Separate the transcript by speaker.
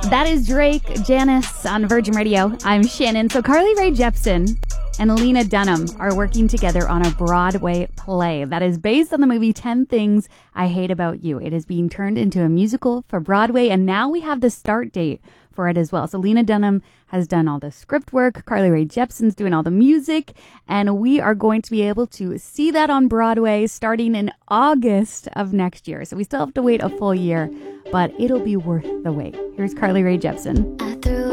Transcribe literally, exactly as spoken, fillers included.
Speaker 1: That is Drake, Janice on Virgin Radio. I'm Shannon. So Carly Rae Jepsen and Lena Dunham are working together on a Broadway play that is based on the movie ten Things I Hate About You. It is being turned into a musical for Broadway, and now we have the start date for it as well. So Lena Dunham has done all the script work. Carly Rae Jepsen's doing all the music, and we are going to be able to see that on Broadway starting in August of next year. So we still have to wait a full year, but it'll be worth the wait. Here's Carly Rae Jepsen.
Speaker 2: I threw